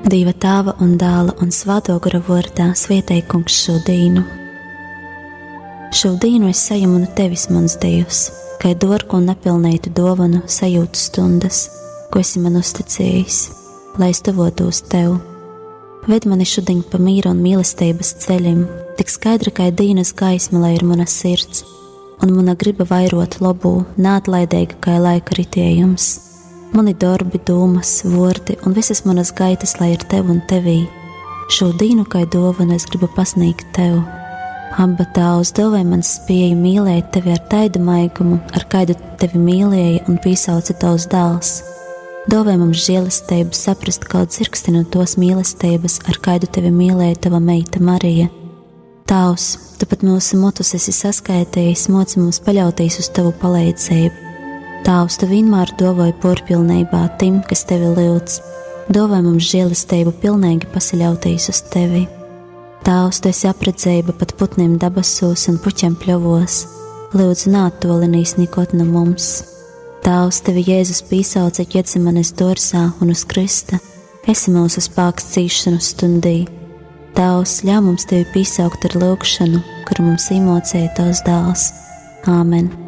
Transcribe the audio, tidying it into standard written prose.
Dieva Tēva un Dēla un Svētā gara vārdā svētī Kungs šo dienu. Šo dienu es saņemu no tevis, mans Dievs, kā dārgu un nepilnītu dāvanu sajūtu stundas, ko esi man uzticējis, lai es tuvotos tev. Ved mani šodien pa mīra un mīlestības ceļiem, tik skaidra kā dienas gaisma, lai ir mana sirds, un mana griba vairot labu, neatlaidīga kā laika ritējums. Mani darbi, domas, vārdi un visas manas gaitas, lai ir tev un tevī. Šo dienu kā dāvanu es gribu pasniegt tev. Abba Tēvs, dāvāj man spēju mīlēt tevi ar tādu maigumu, ar kādu tevi mīlēja un piesauca tavs dēls. Dāvāj mums žēlastību saprast kaut dzirksti no tos mīlestības, ar kādu tevi mīlēja tava meita Marija. Tēvs, tu pat mūsu motus esi saskaitījis, moci mums paļauties uz tavu palīdzību. Tēvs, tu vienmēr dāvāji porpilnībā tim, kas tevi lūdz. Dāvāj mums žēlastību pilnīgi pasaļauties uz tevi. Tēvs, tu esi apredzība pat putniem dabasos un puķiem pļovos. Lūdzu, neattolinīs nekot no mums. Tēvs, tevi Jēzus piesauca Ģetsemanes dārzā un uz krista. Esi mūsu spēks cīšanu stundī. Tēvs, ļauj mums tevi piesaukt ar lūgšanu, kuru mums iemācīja tavs dēls. Āmen.